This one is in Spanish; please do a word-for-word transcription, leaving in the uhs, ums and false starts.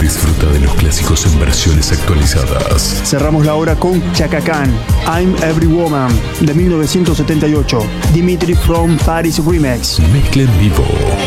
Disfruta de los clásicos en versiones actualizadas. Cerramos la hora con Chaka Khan, I'm Every Woman, de mil novecientos setenta y ocho. Dimitri from Paris Remix. Mezcla en vivo.